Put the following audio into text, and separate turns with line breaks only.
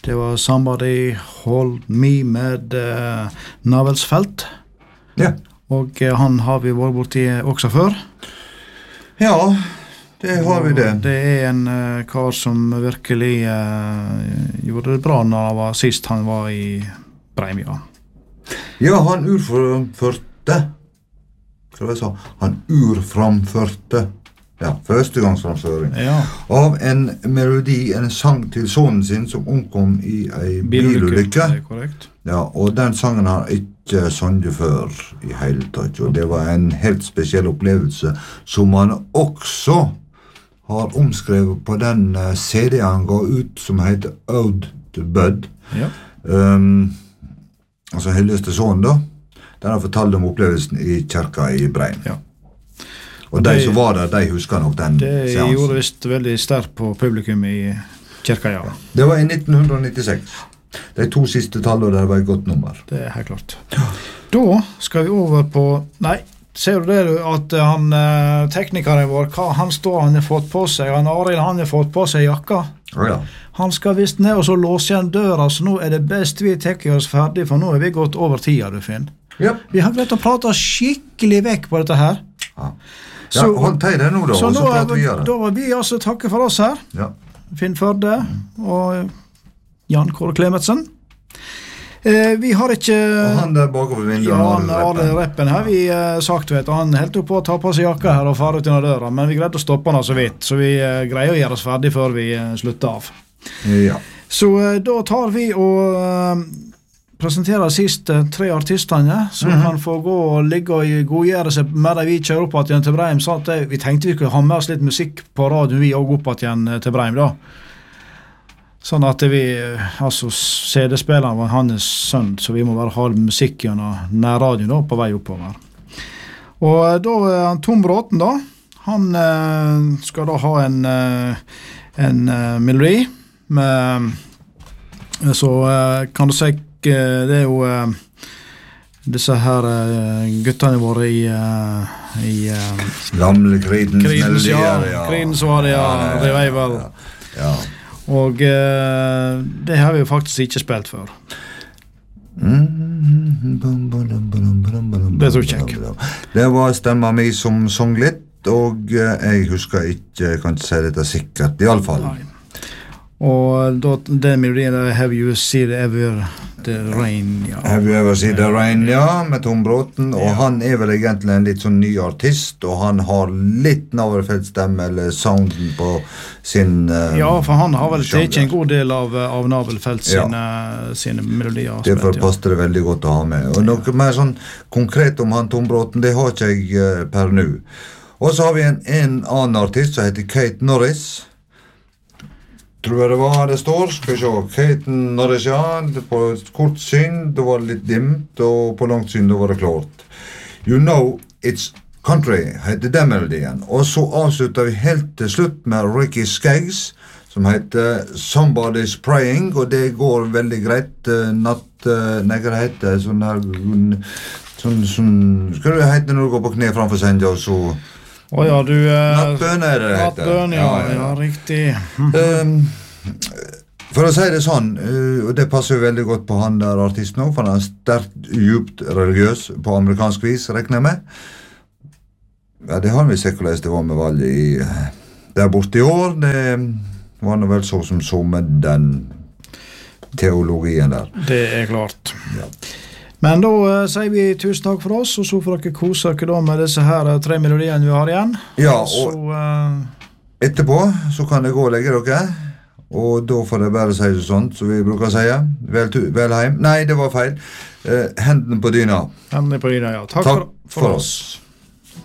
Det var Somebody Hold Me med Navelsfelt.
Ja.
Og han har vi vært borti også før.
Ja, det har vi det.
Det en kar som virkelig gjorde det bra når han var sist han var i Breim, ja.
Ja, han urframførte. Hva var det jeg sa? Han urframførte. Ja, førstegangsframføring.
Ja.
Av en melodi, en sang til sonen sin som omkom i en bilulykke.
Det korrekt.
Ja, og den sangen har ikke sunget før i hele tatt, og det var en helt spesiell opplevelse som han også har omskrevet på den CD han ga ut som heter Ode to Bud.
Ja.
Altså hylleste sonen da. Den har fortalt om opplevelsen i kirka i Breim.
Ja.
Og de som var der, de husker nok den
seansen. Det gjorde visst veldig sterkt på publikum i kirka, ja.
Det var i 1996. De 2 siste tallene der var et godt nummer.
Det helt klart. Da skal vi over på... Nei, ser du det at han, teknikeren vår, hva han står han har fått på seg? Arild, han har fått på seg jakka.
Ja.
Han skal visst ned og så låse igjen døra, så nå det best vi tekker oss ferdig, for nå vi gått over tida, du Finn.
Ja.
Vi har greit å prate skikkelig vekk på dette her.
Ja. Ja, hold til det nå da, og så prater vi videre.
Da var vi altså takke for oss her.
Ja.
Finn Førde og Jan Kåre Klemetsen. Vi har ikke...
Og han der bakover vinduet.
Ja, Arne Reppen her. Vi sagt, vet, han helt opp på å ta på seg jakka her og fare ut innan døra, men vi greide å stoppe han så vidt, så vi greier å gjøre oss ferdig før vi slutter av.
Ja.
Så da tar vi og presenterer de siste 3 artistene, som kan få gå og ligge og godgjøre seg med det vi kjører opp igjen til Breim. Så at vi tenkte vi kunne ha med oss litt musikk på radio, vi også opp igjen til Breim da. Sånn at vi, altså CD-spilleren var hans sønn, så vi må bare ha musikk gjennom nærradioen da, på vei oppover. Og da Tom Bråten da, han skal da ha en melodi med, så kan du si, det jo disse her guttene våre i
gamle Creedence melodier,
ja. Creedence var det, ja. Revival.
Ja.
Og det har vi jo faktisk ikke spilt før. Det tror jeg ikke.
Det var stemma mi som sang litt, og jeg husker ikke, jeg kan ikke si dette sikkert, i alle fall.
Nei. Og da, den melodien der, Have You Seen Ever The Rain, ja.
Have You Ever Seen The Rain, ja, med Tom Bråten, og han vel egentlig en litt sånn ny artist, og han har litt Navelfeldt-stemme, eller sounden på sin
ja, for han har vel ikke en god del av Navelfeldt sine melodier.
Derfor passer det veldig godt å ha med. Og noe mer sånn konkret om han Tom Bråten, det har ikke jeg per nå. Og så har vi en annen artist som heter Kate Norris. Tror jeg det var det står, skal vi se, Kate Norris, ja, på kort syn, det var litt dimt, og på langt syn, det var det klart. You Know It's Country, heter den melodien. Og så avslutter vi helt til slutt med Ricky Skaggs, som heter Somebody's Praying, og det går veldig greit. Hva heter sånn her, skal du hete når du går på kne framfor senga, og så...
Ja, du...
Nattbøn det heter.
Nattbøn, ja, riktig.
For å si det sånn, og det passer jo veldig godt på han der artisten nå, for han sterkt, djupt religiøs på amerikansk vis, regner jeg med. Ja, det har vi sett hvordan det var med valget der borte i år. Det var nå vel så som så med den teologien der.
Det klart.
Ja.
Men da sier vi tusen takk for oss, og så får dere kose dere da med disse her 3 melodiene vi har igjen.
Ja, og etterpå så kan det gå og legge dere, og da får jeg bare si det sånt, som vi bruker å si. Vel heim. Nei, det var feil. Hendene på dyna.
Hendene på dyna, ja. Takk for oss.